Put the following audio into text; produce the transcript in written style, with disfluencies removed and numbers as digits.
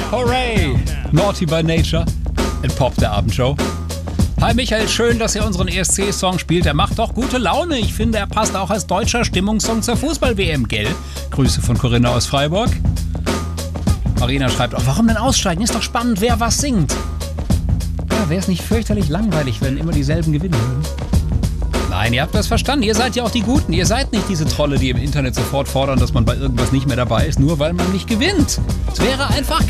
Hooray! Naughty by Nature in Pop der Abendshow. Hi Michael, schön, dass ihr unseren ESC-Song spielt. Er macht doch gute Laune. Ich finde, er passt auch als deutscher Stimmungssong zur Fußball-WM, gell? Grüße von Corinna aus Freiburg. Marina schreibt auch, warum denn aussteigen? Ist doch spannend, wer was singt. Ja, wäre es nicht fürchterlich langweilig, wenn immer dieselben gewinnen würden? Nein, ihr habt das verstanden. Ihr seid ja auch die Guten. Ihr seid nicht diese Trolle, die im Internet sofort fordern, dass man bei irgendwas nicht mehr dabei ist, nur weil man nicht gewinnt. Es wäre einfach